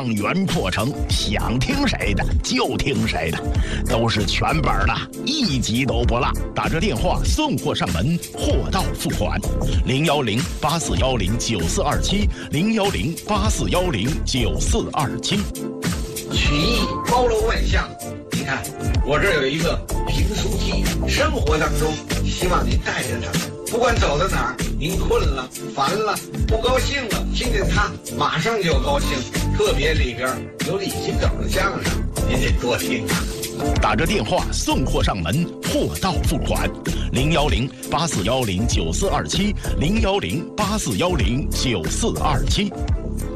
汤圆破城，想听谁的就听谁的，都是全本的，一集都不落。打这电话送货上门，货到付款。010-8410-9427，010-8410-9427。 曲艺包罗万象，你看我这儿有一个评书记，生活当中希望您带着他，不管走到哪儿，您困了、烦了、不高兴了，听见他马上就高兴。特别里边有李金斗的相声，您得多听啊。 打着电话送货上门，货到付款。010-8410-9427，010-8410-9427。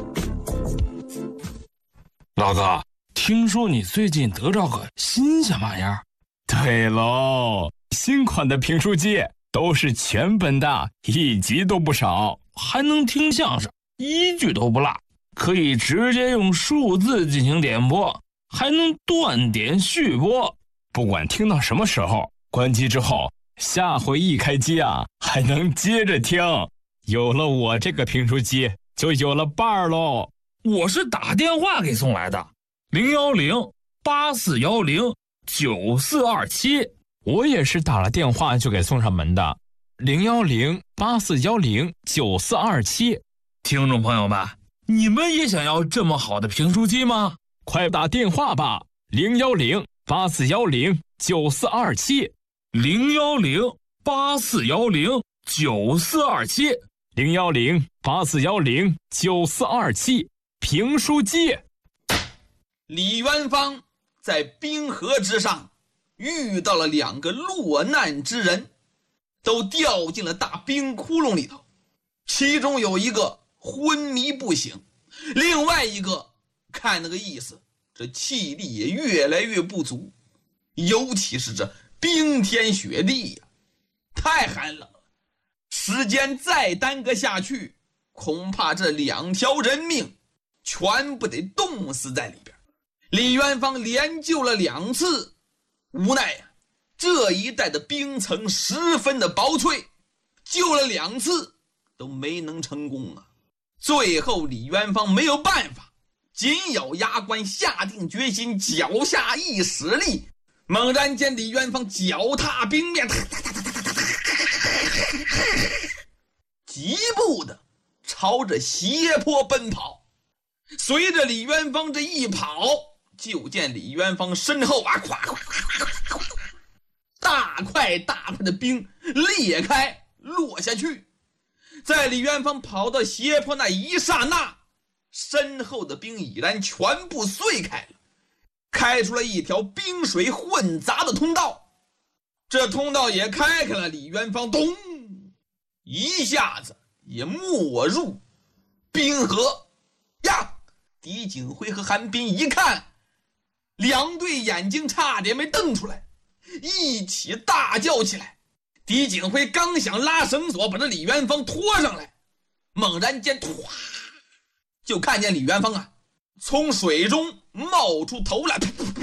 老哥，听说你最近得着个新鲜玩意儿？ 对喽，新款的评书机都是全本的，一集都不少， 还能听相声，一句都不落，可以直接用数字进行点播，还能断点续播。 不管听到什么时候，关机之后，下回一开机啊，还能接着听。有了我这个评书机，就有了伴儿喽。 我是打电话给送来的，010-8410-9427。 我也是打了电话就给送上门的，010-8410-9427。 听众朋友们，你们也想要这么好的评书机吗？ 快打电话吧，010-8410-9427。 010-8410-9427。 010-8410-9427。评书机。 李元芳在冰河之上遇到了两个落难之人，都掉进了大冰窟窿里头，其中有一个昏迷不醒，另外一个看那个意思，这气力也越来越不足，尤其是这冰天雪地呀，太寒冷了，时间再耽搁下去，恐怕这两条人命全部得冻死在里边。李元芳连救了2次，无奈呀，这一带的冰层十分的薄脆，救了2次都没能成功啊。最后李元芳没有办法，紧咬牙关，下定决心，脚下一使力，猛然间李元芳脚踏冰面，疾步的朝着斜坡奔跑。随着李元芳这一跑，就见李元芳身后啊，大块大块的冰裂开落下去。在李元芳跑到斜坡那一刹那，身后的冰已然全部碎开了，开出了一条冰水混杂的通道。这通道也开开了，李元芳咚一下子也没入冰河呀！狄景辉和韩冰一看，两对眼睛差点没瞪出来，一起大叫起来。狄景辉刚想拉绳索把这李元芳拖上来，猛然间就看见李元芳啊从水中冒出头来，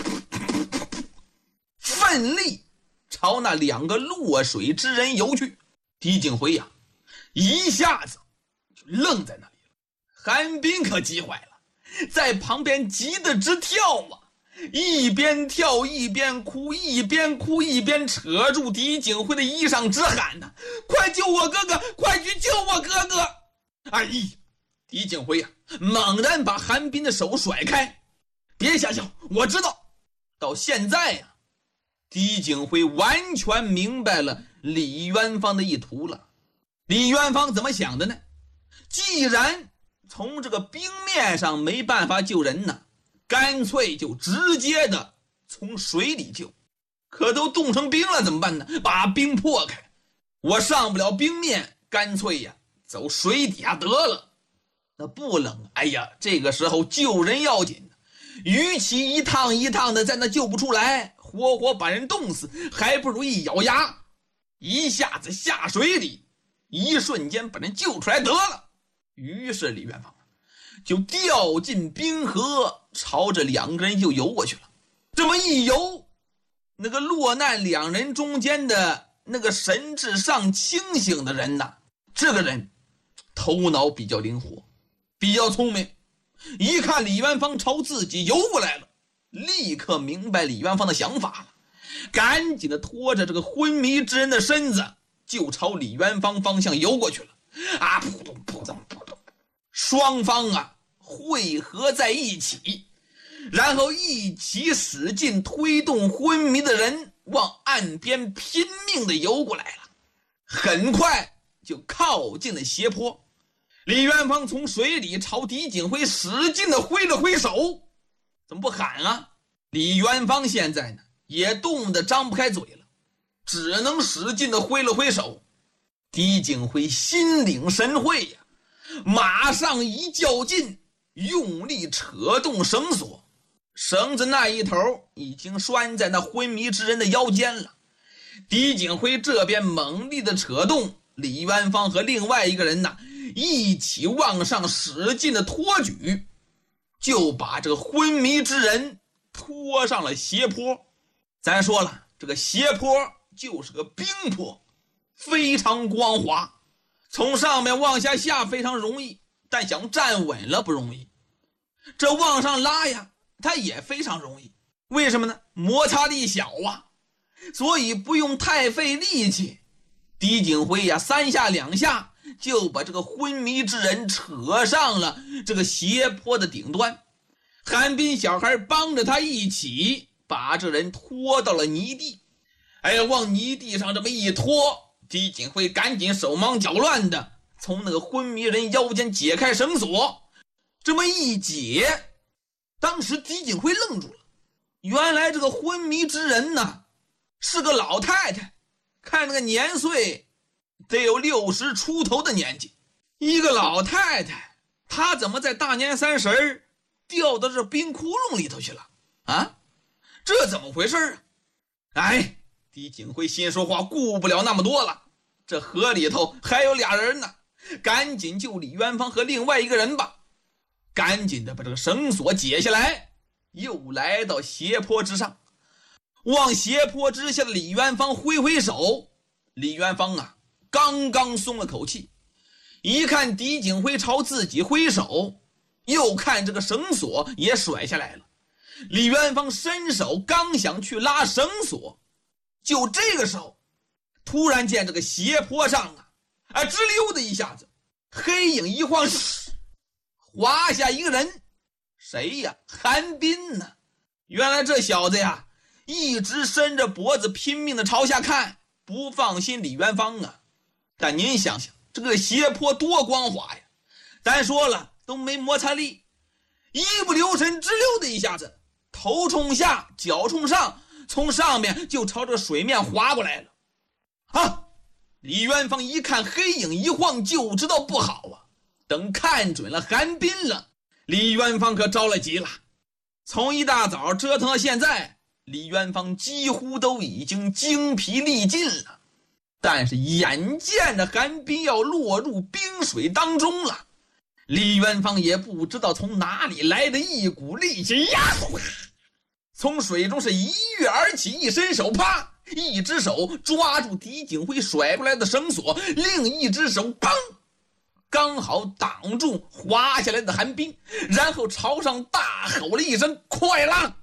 奋力朝那两个落水之人游去。狄景辉呀一下子就愣在那里了，韩冰可急坏了，在旁边急得直跳啊，一边跳一边哭，一边哭一边扯住狄景辉的衣裳直喊呐：“快救我哥哥，快去救我哥哥！”哎呀，狄景辉猛然把韩冰的手甩开，别瞎笑，我知道。到现在狄景辉完全明白了李元芳的意图了。李元芳怎么想的呢？既然从这个冰面上没办法救人呢，干脆就直接的从水里救。可都冻成冰了怎么办呢？把冰破开，我上不了冰面，干脆走水底下得了。那不冷，哎呀，这个时候救人要紧，与其一趟一趟的在那救不出来，活活把人冻死，还不如一咬牙一下子下水里，一瞬间把人救出来得了。于是李元芳就掉进冰河，朝着两个人就游过去了。这么一游，那个落难两人中间的那个神志尚清醒的人这个人头脑比较灵活，比较聪明， 一看李元芳朝自己游过来了，立刻明白李元芳的想法了，赶紧的拖着这个昏迷之人的身子就朝李元芳方向游过去了。啊，扑通扑通扑通，双方啊汇合在一起，然后一起使劲推动昏迷的人往岸边拼命的游过来了，很快就靠近了斜坡。李元芳从水里朝狄景辉使劲的挥了挥手，怎么不喊啊？李元芳现在呢也冻得张不开嘴了，只能使劲的挥了挥手。狄景辉心领神会呀，马上一较劲，用力扯动绳索，绳子那一头已经拴在那昏迷之人的腰间了。狄景辉这边猛力的扯动，李元芳和另外一个人呢一起往上使劲的托举，就把这个昏迷之人拖上了斜坡。咱说了，这个斜坡就是个冰坡，非常光滑，从上面往下非常容易，但想站稳了不容易。这往上拉呀，它也非常容易，为什么呢？摩擦力小啊，所以不用太费力气。狄景辉呀，3下2下就把这个昏迷之人扯上了这个斜坡的顶端。韩斌小孩帮着他一起把这人拖到了泥地。哎呀，往泥地上这么一拖，狄景辉赶紧手忙脚乱的从那个昏迷人腰间解开绳索。这么一解，当时狄景辉愣住了，原来这个昏迷之人呢是个老太太，看那个年岁得有60出头的年纪。一个老太太，她怎么在大年30掉到这冰窟窿里头去了啊？这怎么回事啊？哎，狄景辉心说话顾不了那么多了，这河里头还有俩人呢，赶紧救李元芳和另外一个人吧。赶紧的把这个绳索解下来，又来到斜坡之上，往斜坡之下的李元芳挥挥手。李元芳啊刚刚松了口气，一看狄景辉朝自己挥手，又看这个绳索也甩下来了。李元芳伸手刚想去拉绳索，就这个时候突然见这个斜坡上直溜的一下子，黑影一晃，滑下一个人。谁呀？韩斌呢？原来这小子呀一直伸着脖子拼命的朝下看，不放心李元芳啊。但您想想，这个斜坡多光滑呀，咱说了都没摩擦力，一不留神直溜的一下子，头冲下脚冲上，从上面就朝着水面滑过来了。啊！李元芳一看黑影一晃就知道不好啊，等看准了韩斌了，李元芳可着了急了。从一大早折腾到现在，李元芳几乎都已经精疲力尽了，但是眼见着韩斌要落入冰水当中了，李元芳也不知道从哪里来的一股力气呀，从水中是一跃而起，一伸手，啪，一只手抓住狄景辉甩过来的绳索，另一只手砰，刚好挡住滑下来的韩冰，然后朝上大吼了一声：“快拉！”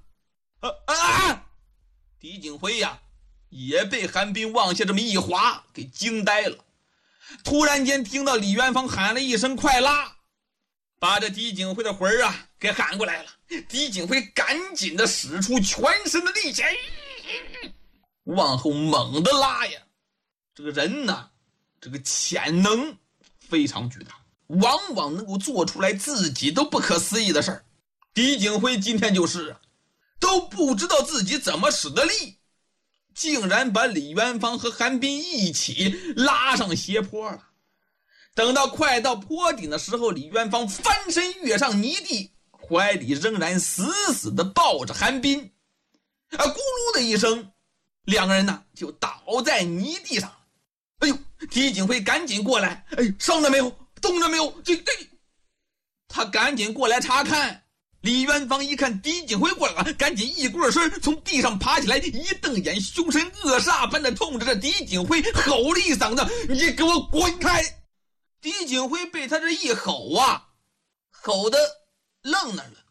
狄景辉呀也被韩冰往下这么一滑给惊呆了。突然间听到李元芳喊了一声：“快拉！”把这狄景辉的魂儿给喊过来了。狄景辉赶紧的使出全身的力气，往后猛地拉呀。这个人呢，这个潜能非常巨大，往往能够做出来自己都不可思议的事儿。狄景辉今天就是都不知道自己怎么使的力，竟然把李元芳和韩冰一起拉上斜坡了。等到快到坡顶的时候，李元芳翻身跃上泥地，怀里仍然死死地抱着韩冰。咕噜的一声，两个人呢就倒在泥地上。哎呦，狄景辉赶紧过来，伤了没有？动了没有？对，他赶紧过来查看。李元芳一看狄景辉过来了，赶紧一滚身从地上爬起来，一瞪眼，凶神恶煞般的冲着这狄景辉吼了一嗓子：“你给我滚开！”狄景辉被他这一吼吼得愣那儿了。